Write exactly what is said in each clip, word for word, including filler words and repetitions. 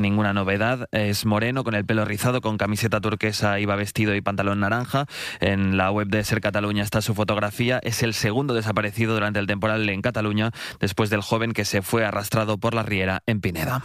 Ninguna novedad, es moreno, con el pelo rizado, con camiseta turquesa, iba vestido y pantalón naranja. En la web de Ser Cataluña está su fotografía. Es el segundo desaparecido durante el temporal en Cataluña, después del joven que se fue arrastrado por la riera en Pineda.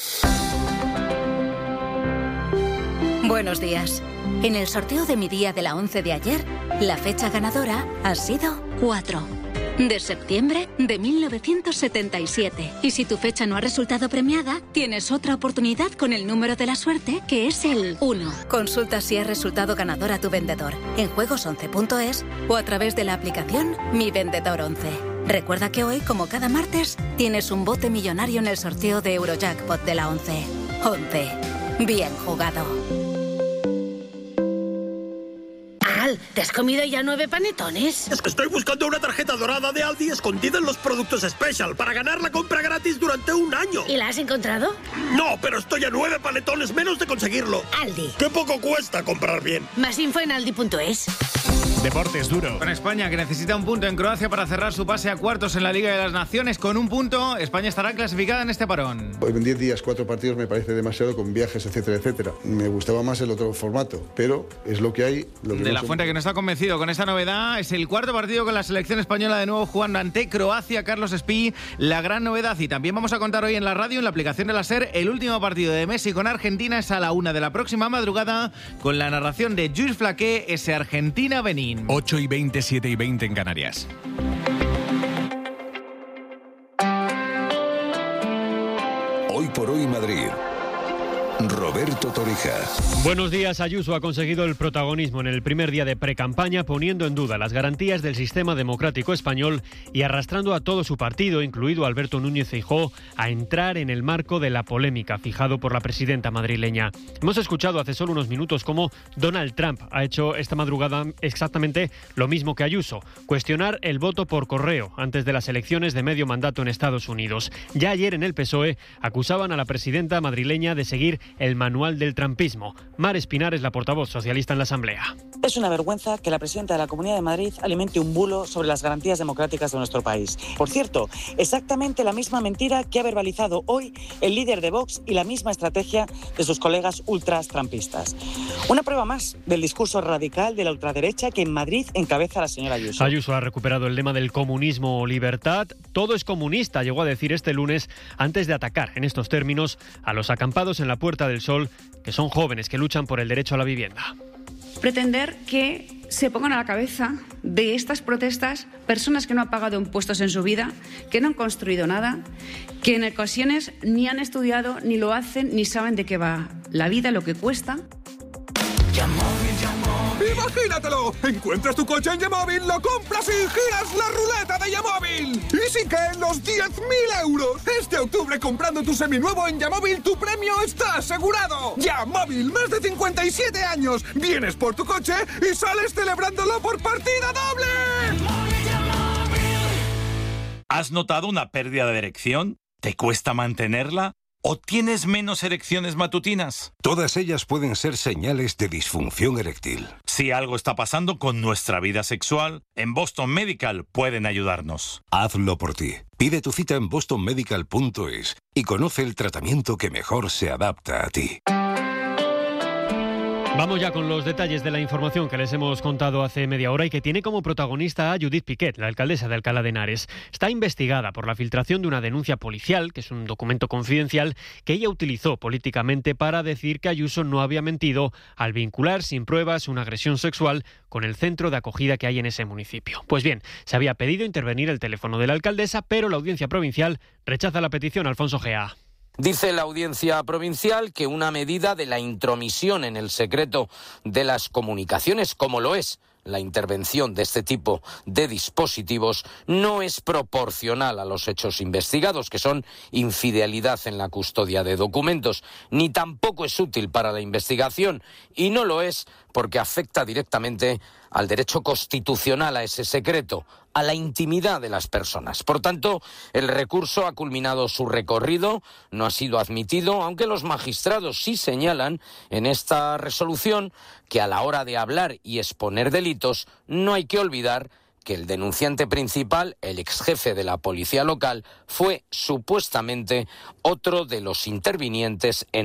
Buenos días. En el sorteo de mi día de la once de ayer, la fecha ganadora ha sido cuatro. De septiembre de mil novecientos setenta y siete. Y si tu fecha no ha resultado premiada, tienes otra oportunidad con el número de la suerte, que es el uno. Consulta si ha resultado ganador a tu vendedor en juegos once punto es o a través de la aplicación Mi Vendedor once. Recuerda que hoy, como cada martes, tienes un bote millonario en el sorteo de Eurojackpot de la once. once. Bien jugado. ¿Te has comido ya nueve panetones? Es que estoy buscando una tarjeta dorada de Aldi escondida en los productos Special para ganar la compra gratis durante un año. ¿Y la has encontrado? No, pero estoy a nueve panetones menos de conseguirlo. Aldi. ¡Qué poco cuesta comprar bien! Más info en aldi punto es. Deportes duro. Con España, que necesita un punto en Croacia para cerrar su pase a cuartos en la Liga de las Naciones. Con un punto, España estará clasificada en este parón. En diez días, cuatro partidos me parece demasiado, con viajes, etcétera, etcétera. Me gustaba más el otro formato, pero es lo que hay. Lo que de no la son... Fuente, que no está convencido con esta novedad, es el cuarto partido con la selección española de nuevo jugando ante Croacia. Carlos Espí, la gran novedad. Y también vamos a contar hoy en la radio, en la aplicación de la SER, el último partido de Messi con Argentina es a la una de la próxima madrugada, con la narración de Lluís Flaqué, ese Argentina-Benín. ocho y veinte, siete y veinte en Canarias. Hoy por hoy Madrid. Roberto Torija. Buenos días. Ayuso ha conseguido el protagonismo en el primer día de precampaña, poniendo en duda las garantías del sistema democrático español y arrastrando a todo su partido, incluido Alberto Núñez Feijóo, a entrar en el marco de la polémica fijado por la presidenta madrileña. Hemos escuchado hace solo unos minutos cómo Donald Trump ha hecho esta madrugada exactamente lo mismo que Ayuso: cuestionar el voto por correo antes de las elecciones de medio mandato en Estados Unidos. Ya ayer en el P S O E acusaban a la presidenta madrileña de seguir el manual del trumpismo. Mar Espinar es la portavoz socialista en la Asamblea. Es una vergüenza que la presidenta de la Comunidad de Madrid alimente un bulo sobre las garantías democráticas de nuestro país. Por cierto, exactamente la misma mentira que ha verbalizado hoy el líder de Vox y la misma estrategia de sus colegas ultras trumpistas. Una prueba más del discurso radical de la ultraderecha que en Madrid encabeza la señora Ayuso. Ayuso ha recuperado el lema del comunismo o libertad. Todo es comunista, llegó a decir este lunes, antes de atacar en estos términos a los acampados en la Puerta del Sol, que son jóvenes que luchan por el derecho a la vivienda. Pretender que se pongan a la cabeza de estas protestas personas que no han pagado impuestos en su vida, que no han construido nada, que en ocasiones ni han estudiado, ni lo hacen, ni saben de qué va la vida, lo que cuesta. ¡Imagínatelo! Encuentras tu coche en Yamóvil, lo compras y giras la ruleta de Yamóvil. Y si caen los diez mil euros. Este octubre, comprando tu seminuevo en Yamóvil, tu premio está asegurado. Yamóvil, más de cincuenta y siete años. Vienes por tu coche y sales celebrándolo por partida doble. ¿Has notado una pérdida de erección? ¿Te cuesta mantenerla? ¿O tienes menos erecciones matutinas? Todas ellas pueden ser señales de disfunción eréctil. Si algo está pasando con nuestra vida sexual, en Boston Medical pueden ayudarnos. Hazlo por ti. Pide tu cita en boston medical punto es y conoce el tratamiento que mejor se adapta a ti. Vamos ya con los detalles de la información que les hemos contado hace media hora y que tiene como protagonista a Judith Piquet, la alcaldesa de Alcalá de Henares. Está investigada por la filtración de una denuncia policial, que es un documento confidencial, que ella utilizó políticamente para decir que Ayuso no había mentido al vincular sin pruebas una agresión sexual con el centro de acogida que hay en ese municipio. Pues bien, se había pedido intervenir el teléfono de la alcaldesa, pero la audiencia provincial rechaza la petición. Alfonso Gea. Dice la audiencia provincial que una medida de la intromisión en el secreto de las comunicaciones, como lo es la intervención de este tipo de dispositivos, no es proporcional a los hechos investigados, que son infidelidad en la custodia de documentos, ni tampoco es útil para la investigación, y no lo es porque afecta directamente al derecho constitucional a ese secreto, a la intimidad de las personas. Por tanto, el recurso ha culminado su recorrido, no ha sido admitido, aunque los magistrados sí señalan en esta resolución que a la hora de hablar y exponer delitos no hay que olvidar que el denunciante principal, el exjefe de la policía local, fue supuestamente otro de los intervinientes en